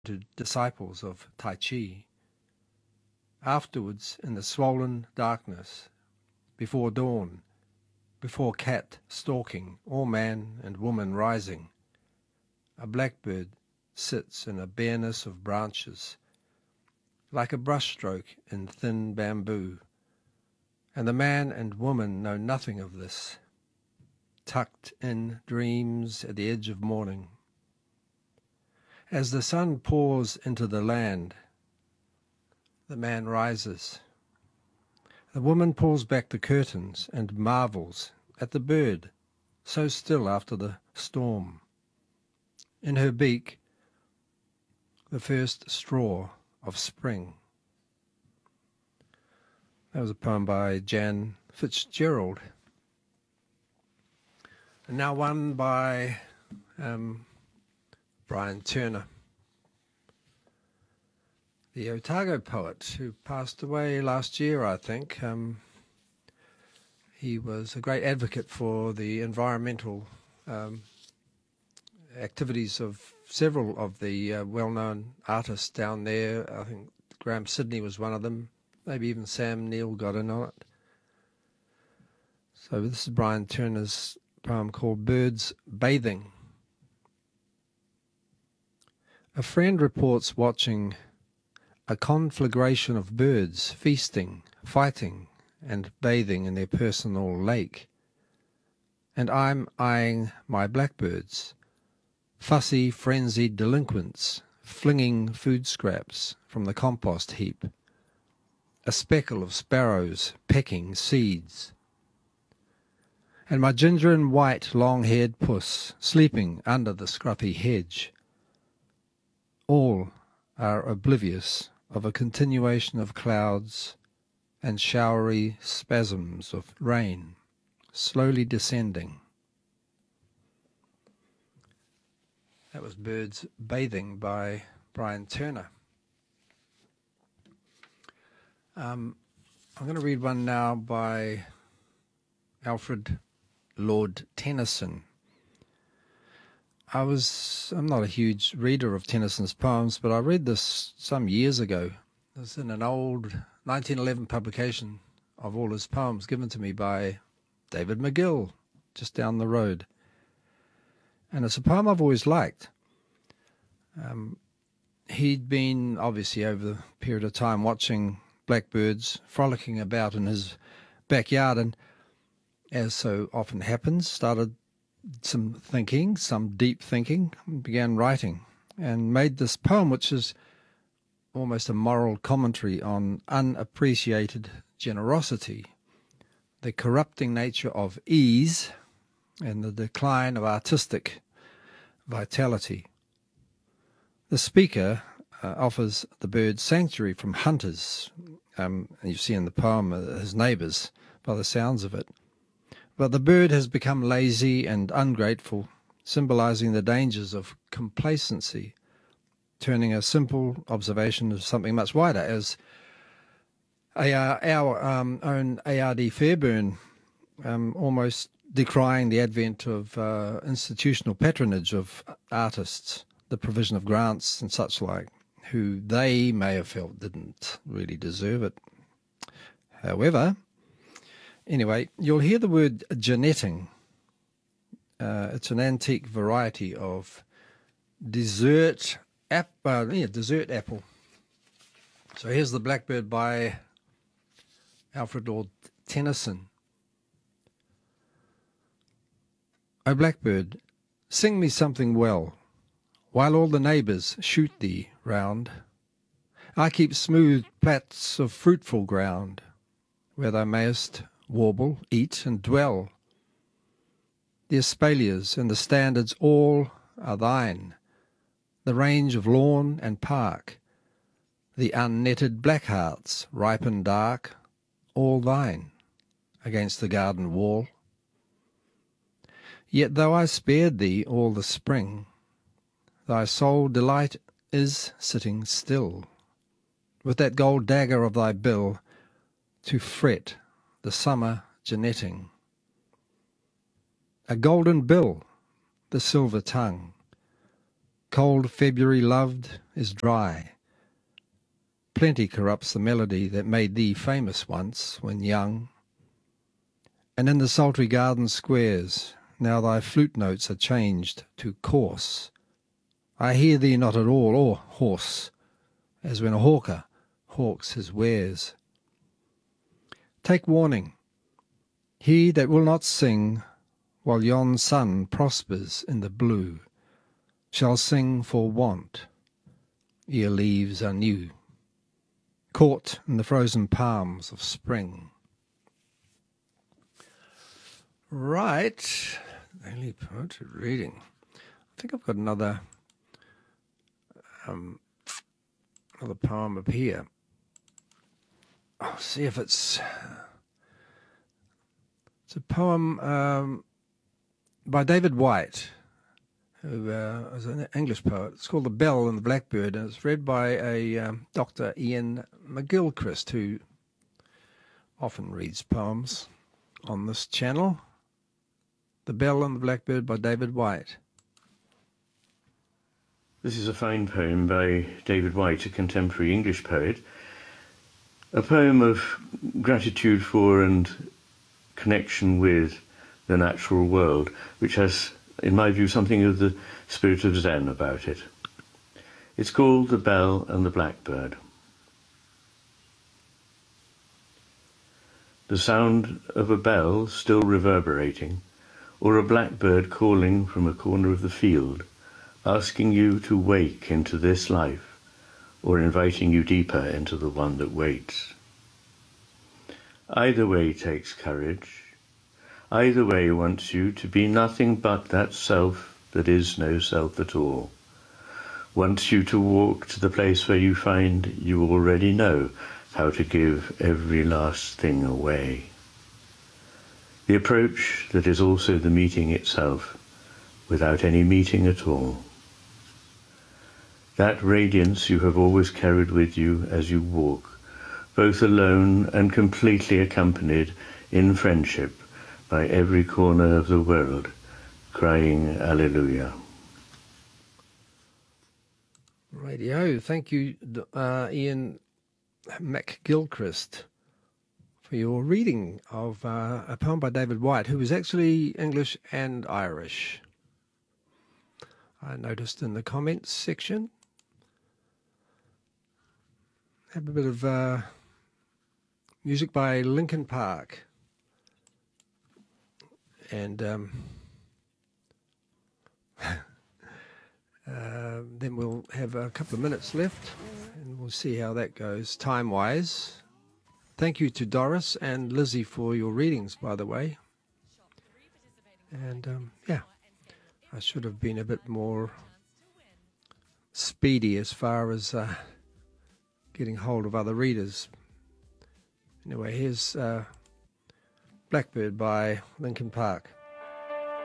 to disciples of Tai Chi. Afterwards, in the swollen darkness, before dawn, before cat stalking, or man and woman rising, a blackbird sits in a bareness of branches, like a brushstroke in thin bamboo, and the man and woman know nothing of this, tucked in dreams at the edge of morning. As the sun pours into the land, the man rises. The woman pulls back the curtains and marvels at the bird, so still after the storm. In her beak, the first straw of spring. That was a poem by Jan Fitzgerald. And now one by Brian Turner, the Otago poet who passed away last year, I think. He was a great advocate for the environmental activities of several of the well-known artists down there. I think Graham Sidney was one of them. Maybe even Sam Neill got in on it. So this is Brian Turner's poem called Birds Bathing. A friend reports watching a conflagration of birds feasting, fighting, and bathing in their personal lake. And I'm eyeing my blackbirds, fussy, frenzied delinquents, flinging food scraps from the compost heap. A speckle of sparrows pecking seeds. And my ginger and white long-haired puss sleeping under the scruffy hedge. All are oblivious of a continuation of clouds and showery spasms of rain slowly descending. That was Birds Bathing by Brian Turner. I'm going to read one now by Alfred Lord Tennyson. I'm not a huge reader of Tennyson's poems, but I read this some years ago. It was in an old 1911 publication of all his poems given to me by David McGill, just down the road. And it's a poem I've always liked. He'd been, obviously, over the period of time watching blackbirds frolicking about in his backyard, and as so often happens, started some deep thinking, and began writing, and made this poem, which is almost a moral commentary on unappreciated generosity, the corrupting nature of ease, and the decline of artistic vitality. The speaker offers the bird sanctuary from hunters, and you see in the poem his neighbours, by the sounds of it. But the bird has become lazy and ungrateful, symbolizing the dangers of complacency, turning a simple observation into something much wider, as our own A.R.D. Fairbairn almost decrying the advent of institutional patronage of artists, the provision of grants and such like, who they may have felt didn't really deserve it. However, anyway, you'll hear the word genetting. It's an antique variety of dessert apple. So here's the blackbird by Alfred Lord Tennyson. O blackbird, sing me something well, while all the neighbours shoot thee round. I keep smooth plats of fruitful ground, where thou mayest warble, eat, and dwell. The espaliers and the standards all are thine, the range of lawn and park, the unnetted blackhearts, ripe and dark, all thine, against the garden wall. Yet though I spared thee all the spring, thy sole delight is sitting still, with that gold dagger of thy bill, to fret the summer genetting. A golden bill, the silver tongue, cold February loved is dry. Plenty corrupts the melody that made thee famous once when young. And in the sultry garden squares now thy flute notes are changed to coarse. I hear thee not at all, or hoarse, as when a hawker hawks his wares. Take warning, he that will not sing while yon sun prospers in the blue shall sing for want, ere leaves are new, caught in the frozen palms of spring. Right, daily poetry reading. I think I've got another poem up here. I'll see if it's a poem by David White, who is an English poet. It's called The Bell and the Blackbird, and it's read by a Dr. Ian McGilchrist, who often reads poems on this channel. The Bell and the Blackbird by David White. This is a fine poem by David White, a contemporary English poet. A poem of gratitude for and connection with the natural world, which has, in my view, something of the spirit of Zen about it. It's called The Bell and the Blackbird. The sound of a bell still reverberating, or a blackbird calling from a corner of the field, asking you to wake into this life, or inviting you deeper into the one that waits. Either way takes courage. Either way wants you to be nothing but that self that is no self at all. Wants you to walk to the place where you find you already know how to give every last thing away. The approach that is also the meeting itself, without any meeting at all. That radiance you have always carried with you as you walk, both alone and completely accompanied in friendship by every corner of the world, crying Alleluia. Radio. Thank you, Ian McGilchrist, for your reading of a poem by David White, who was actually English and Irish. I noticed in the comments section. Have a bit of music by Linkin Park. And then we'll have a couple of minutes left, and we'll see how that goes time-wise. Thank you to Doris and Lizzie for your readings, by the way. And, yeah, I should have been a bit more speedy as far as getting hold of other readers. Anyway, here's Blackbird by Linkin Park.